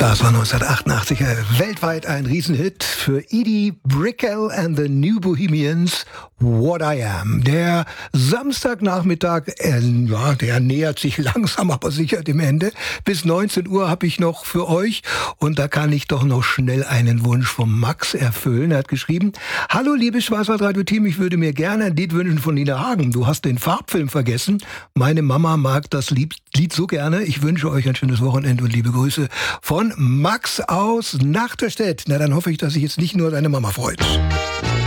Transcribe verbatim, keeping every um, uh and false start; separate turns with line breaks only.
Das war neunzehnhundertachtundachtzig äh, weltweit ein Riesenhit für Edie Brickell and the New Bohemians, What I Am. Der Samstagnachmittag, äh, ja, der nähert sich langsam, aber sicher dem Ende. Bis neunzehn Uhr habe ich noch für euch und da kann ich doch noch schnell einen Wunsch vom Max erfüllen. Er hat geschrieben: Hallo liebes Schwarzwaldradio-Team, ich würde mir gerne ein Lied wünschen von Nina Hagen. Du hast den Farbfilm vergessen. Meine Mama mag das Lied, Lied so gerne. Ich wünsche euch ein schönes Wochenende und liebe Grüße von Max aus Nachterstedt. Na, dann hoffe ich, dass sich jetzt nicht nur deine Mama freut.